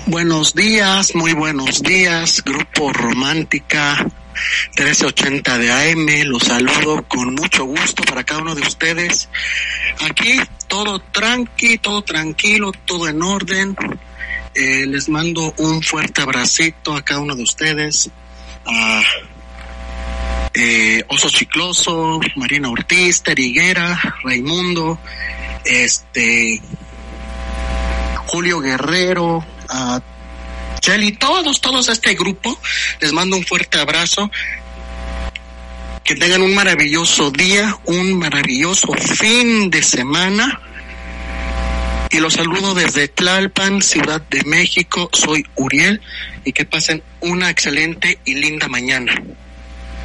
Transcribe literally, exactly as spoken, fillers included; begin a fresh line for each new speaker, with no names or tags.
Buenos días, muy buenos días, Grupo Romántica trece ochenta de A M, los saludo con mucho gusto para cada uno de ustedes. Aquí todo tranqui, todo tranquilo, todo en orden. Eh, les mando un fuerte abracito a cada uno de ustedes. A eh, Oso Chicloso, Marina Ortiz, Teriguera, Raimundo, este, Julio Guerrero, a Chelly, todos, todos este grupo, les mando un fuerte abrazo, que tengan un maravilloso día, un maravilloso fin de semana, y los saludo desde Tlalpan, Ciudad de México. Soy Uriel, y que pasen una excelente y linda mañana.